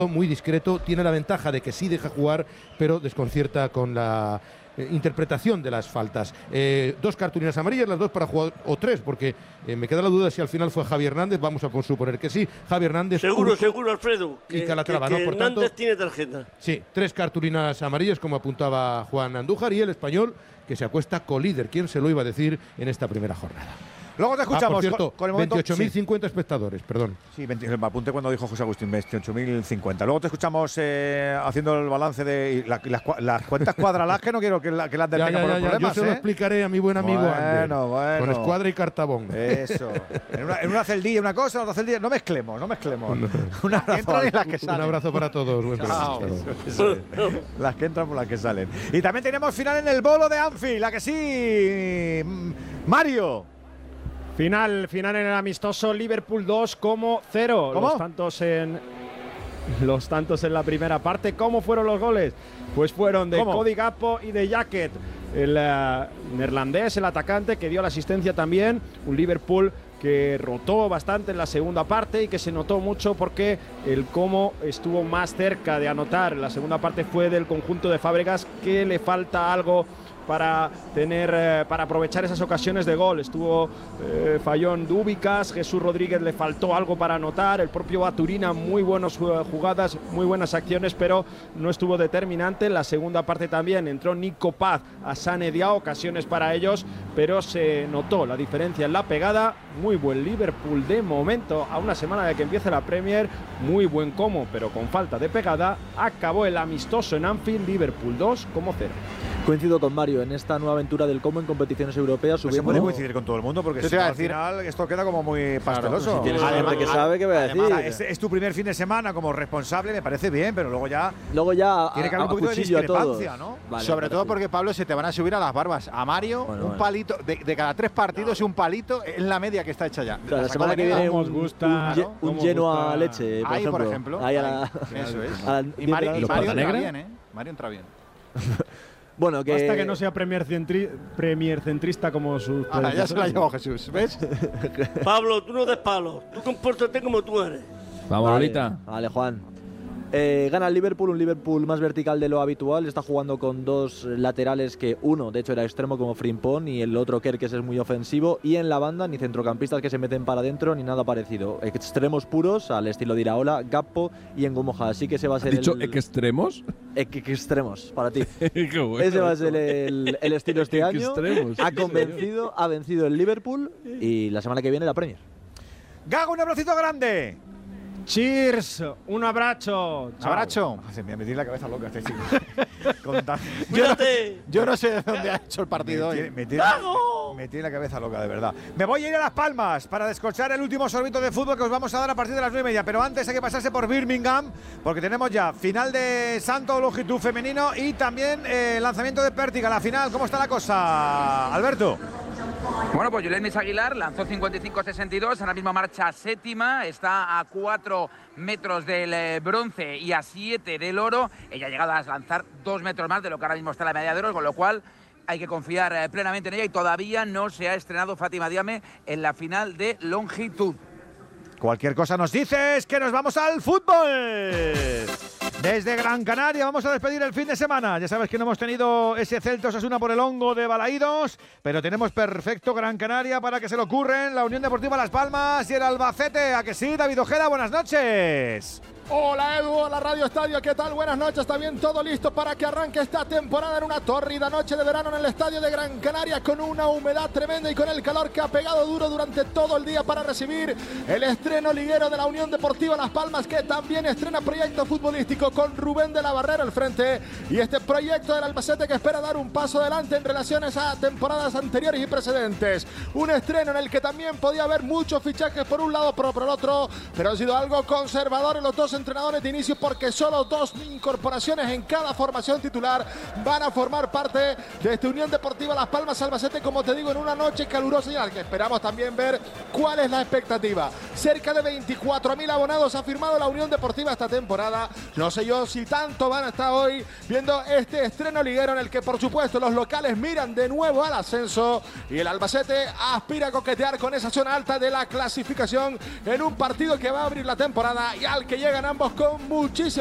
muy discreto, tiene la ventaja de que sí deja jugar, pero desconcierta con la interpretación de las faltas. 2 cartulinas amarillas, las 2 para jugador, o 3, porque me queda la duda si al final fue Javi Hernández. Vamos a suponer que sí. Javi Hernández. Seguro, Alfredo. Y Calatrava, ¿no? Por Hernández tanto, tiene tarjeta. Sí, 3 cartulinas amarillas, como apuntaba Juan Andújar, y el español que se acuesta colíder. ¿Quién se lo iba a decir en esta primera jornada? Luego te escuchamos. Por cierto, con el momento 28.050 espectadores, perdón. Sí, me apunté cuando dijo José Agustín, 28.050. Luego te escuchamos haciendo el balance de las cuentas cuadradas, que no quiero que la tenga por los problemas. Yo se lo explicaré a mi buen amigo Ander, con escuadra y cartabón. Eso. en una celdilla, una cosa, otra celdilla. No mezclemos. Unas que entran y las que salen. Un abrazo para todos. Las que entran por las que salen. Y también tenemos final en el bolo de Anfield, la que sí. Mario. Final en el amistoso, Liverpool 2 como 0. ¿Cómo? Los tantos en la primera parte. ¿Cómo fueron los goles? Pues fueron de Cody Gakpo y de Jacket, el neerlandés, el atacante, que dio la asistencia también. Un Liverpool que rotó bastante en la segunda parte y que se notó mucho porque el Como estuvo más cerca de anotar. La segunda parte fue del conjunto de Fábregas, que le falta algo para aprovechar esas ocasiones de gol. Falló en Dúbicas, Jesús Rodríguez le faltó algo para anotar, el propio Baturina, muy buenas jugadas, muy buenas acciones, pero no estuvo determinante. En la segunda parte también entró Nico Paz a Sané Diao, ocasiones para ellos, pero se notó la diferencia en la pegada. Muy buen Liverpool de momento, a una semana de que empiece la Premier, muy buen Como, pero con falta de pegada. Acabó el amistoso en Anfield, Liverpool 2 como 0. Coincido con Mario en esta nueva aventura del Como en competiciones europeas. No se puede coincidir con todo el mundo, porque si al final esto queda como muy pasteloso. Si tienes gente que sabe, ¿qué voy a decir? Es tu primer fin de semana como responsable, me parece bien, pero luego ya tiene que haber un poquito de discrepancia, ¿no? Vale, sobre todo porque, Pablo, se te van a subir a las barbas. A Mario, un palito, de cada 3 partidos, un palito es la media que está hecha ya. Claro, la semana que viene un lleno a leche, por ejemplo. Ahí, eso es. Y Mario entra bien, ¿eh? Mario entra bien. Bueno, hasta que no sea premier centrista como sus ya se la llevó Jesús, ¿ves? Pablo, tú no des palos, tú compórtate como tú eres. Vamos, Lolita. Vale, Juan. Gana el Liverpool, un Liverpool más vertical de lo habitual. Está jugando con 2 laterales, que uno, de hecho, era extremo como Frimpong, y el otro, Kerkes, es muy ofensivo. Y en la banda, ni centrocampistas que se meten para adentro, ni nada parecido. Extremos puros, al estilo de Iraola, Gakpo y Engomoja. Así que ese va a ser. ¿Has dicho extremos? Extremos, para ti. Qué bueno, ese va a ser el estilo este año. Ha vencido el Liverpool y la semana que viene la Premier. Gago, un abracito grande. Cheers, un abrazo. Abrazo. Me metí en la cabeza loca este chico. yo no sé de dónde ha hecho el partido hoy. Me metí en la cabeza loca, de verdad. Me voy a ir a Las Palmas para descorchar el último sorbito de fútbol que os vamos a dar a partir de las 9:30. Pero antes hay que pasarse por Birmingham, porque tenemos ya final de salto longitud femenino y también lanzamiento de pértiga, la final. ¿Cómo está la cosa, Alberto? Bueno, pues Yulenis Aguilar lanzó 55-62, ahora mismo marcha séptima, está a 4 metros del bronce y a 7 del oro. Ella ha llegado a lanzar 2 metros más de lo que ahora mismo está la medalla de oro, con lo cual hay que confiar plenamente en ella, y todavía no se ha estrenado Fátima Diame en la final de longitud. Cualquier cosa nos dices, que nos vamos al fútbol. Desde Gran Canaria vamos a despedir el fin de semana. Ya sabes que no hemos tenido ese Celta Osasuna por el hongo de Balaídos, pero tenemos perfecto Gran Canaria para que se le ocurren la Unión Deportiva Las Palmas y el Albacete. ¿A que sí, David Ojeda? Buenas noches. Hola Edu, hola Radio Estadio, ¿qué tal? Buenas noches, está bien todo listo para que arranque esta temporada en una tórrida noche de verano en el estadio de Gran Canaria, con una humedad tremenda y con el calor que ha pegado duro durante todo el día para recibir el estreno liguero de la Unión Deportiva Las Palmas, que también estrena proyecto futbolístico con Rubén de la Barrera al frente, y este proyecto del Albacete que espera dar un paso adelante en relaciones a temporadas anteriores y precedentes. Un estreno en el que también podía haber muchos fichajes por un lado, pero por el otro, pero ha sido algo conservador en los dos entrenadores de inicio, porque solo 2 incorporaciones en cada formación titular van a formar parte de esta Unión Deportiva Las Palmas Albacete, como te digo, en una noche calurosa y en la que esperamos también ver cuál es la expectativa. Cerca de 24.000 abonados ha firmado la Unión Deportiva esta temporada. No sé yo si tanto van a estar hoy viendo este estreno liguero en el que, por supuesto, los locales miran de nuevo al ascenso y el Albacete aspira a coquetear con esa zona alta de la clasificación en un partido que va a abrir la temporada y al que llega ambos con muchísimo